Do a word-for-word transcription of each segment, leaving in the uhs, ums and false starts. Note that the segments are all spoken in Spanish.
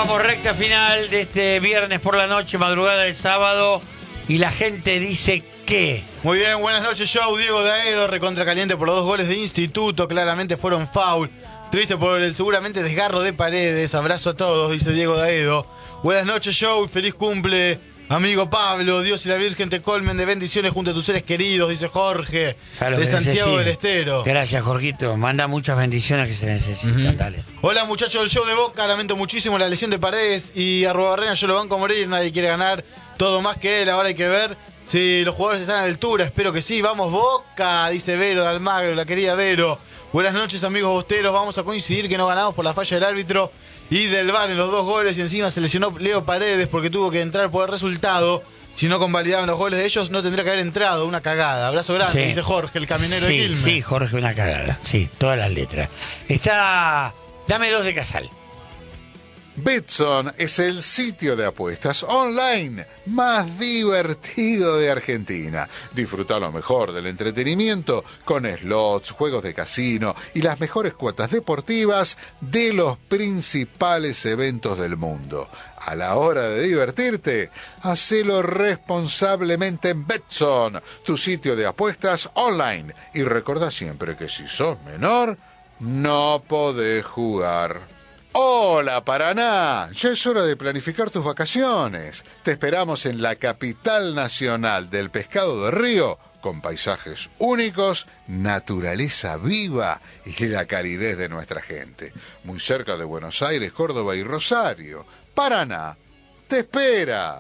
vamos, recta final de este viernes por la noche, madrugada del sábado, y la gente dice que... Muy bien, buenas noches, show. Diego Daedo, recontra caliente por los dos goles de Instituto, claramente fueron foul. Triste por el seguramente desgarro de Paredes. Abrazo a todos, dice Diego Daedo. Buenas noches, show, feliz cumple, amigo Pablo. Dios y la Virgen te colmen de bendiciones junto a tus seres queridos, dice Jorge, de Santiago del Estero. Gracias, Jorgito. Manda muchas bendiciones que se necesitan. Uh-huh. Dale. Hola, muchachos del show de Boca. Lamento muchísimo la lesión de Paredes y a Robarrena yo lo banco a morir. Nadie quiere ganar, todo más que él. Ahora hay que ver si los jugadores están a la altura. Espero que sí. Vamos, Boca, dice Vero de Almagro, la querida Vero. Buenas noches, amigos bosteros. Vamos a coincidir que no ganamos por la falla del árbitro y del V A R en los dos goles, y encima se lesionó Leo Paredes porque tuvo que entrar por el resultado. Si no convalidaban los goles de ellos, no tendría que haber entrado. Una cagada. Abrazo grande, sí. Dice Jorge, el camionero sí, de Quilmes. Sí, Jorge, una cagada. Sí, todas las letras. Está... Dame dos de Casal. Betson es el sitio de apuestas online más divertido de Argentina. Disfruta lo mejor del entretenimiento con slots, juegos de casino y las mejores cuotas deportivas de los principales eventos del mundo. A la hora de divertirte, hacelo responsablemente en Betson, tu sitio de apuestas online. Y recordá siempre que si sos menor, no podés jugar. Hola Paraná, ya es hora de planificar tus vacaciones. Te esperamos en la capital nacional del pescado de río, con paisajes únicos, naturaleza viva y la calidez de nuestra gente. Muy cerca de Buenos Aires, Córdoba y Rosario. Paraná, te espera.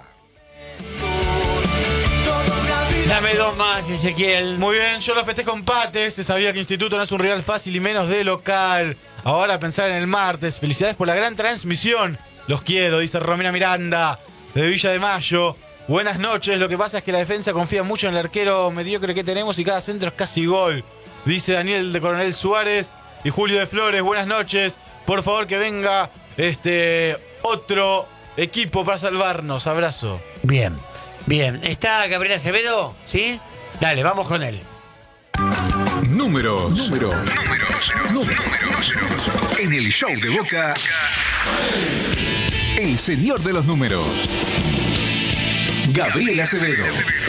Dame dos más, Ezequiel. Muy bien, yo lo festejo empate. Se sabía que Instituto no es un rival fácil y menos de local. Ahora pensar en el martes. Felicidades por la gran transmisión. Los quiero, dice Romina Miranda, de Villa de Mayo. Buenas noches. Lo que pasa es que la defensa confía mucho en el arquero mediocre que tenemos y cada centro es casi gol, dice Daniel de Coronel Suárez. Y Julio de Flores, buenas noches. Por favor que venga este otro equipo para salvarnos. Abrazo. Bien. Bien, ¿está Gabriel Acevedo? ¿Sí? Dale, vamos con él. Números, números, números, números. En el show de Boca, el señor de los números, Gabriel Acevedo.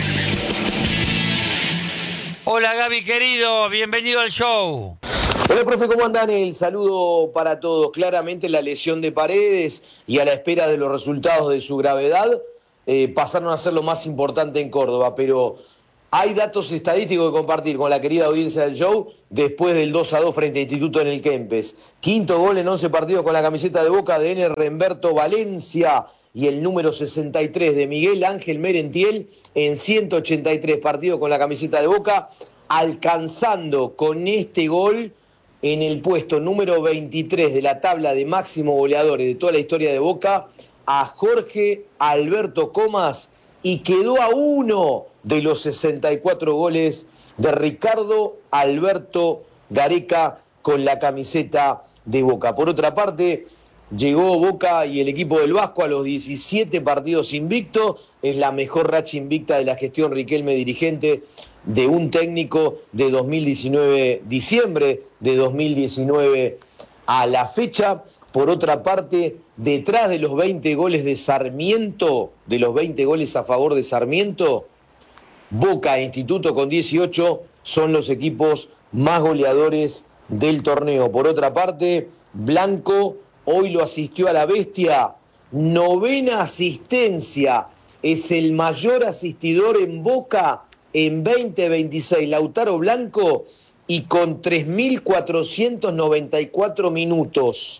Hola Gaby, querido, bienvenido al show. Hola, profe, ¿cómo andan? El saludo para todos. Claramente la lesión de Paredes y a la espera de los resultados de su gravedad, Eh, pasaron a ser lo más importante en Córdoba, pero hay datos estadísticos que compartir con la querida audiencia del show después del dos a dos frente a Instituto en el Kempes. Quinto gol en once partidos con la camiseta de Boca de N. Remberto Valencia y el número sesenta y tres de Miguel Ángel Merentiel en ciento ochenta y tres partidos con la camiseta de Boca, alcanzando con este gol en el puesto número veintitrés de la tabla de máximos goleadores de toda la historia de Boca a Jorge Alberto Comas, y quedó a uno de los sesenta y cuatro goles de Ricardo Alberto Gareca con la camiseta de Boca. Por otra parte, llegó Boca y el equipo del Vasco a los diecisiete partidos invicto. Es la mejor racha invicta de la gestión Riquelme dirigente de un técnico de dos mil diecinueve, diciembre de dos mil diecinueve a la fecha. Por otra parte, detrás de los veinte goles de Sarmiento, de los veinte goles a favor de Sarmiento, Boca e Instituto con dieciocho son los equipos más goleadores del torneo. Por otra parte, Blanco hoy lo asistió a la Bestia, novena asistencia, es el mayor asistidor en Boca en veinte veintiséis, Lautaro Blanco, y con tres mil cuatrocientos noventa y cuatro minutos.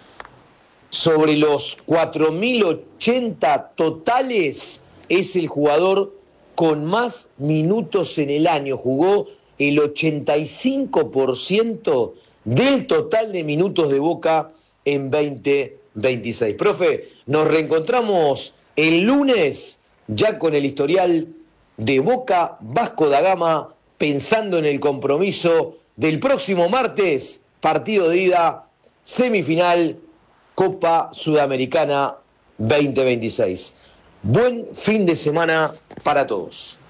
Sobre los cuatro mil ochenta totales, es el jugador con más minutos en el año. Jugó el ochenta y cinco por ciento del total de minutos de Boca en veinte veintiséis. Profe, nos reencontramos el lunes ya con el historial de Boca Vasco da Gama, pensando en el compromiso del próximo martes, partido de ida, semifinal, Copa Sudamericana veinte veintiséis. Buen fin de semana para todos.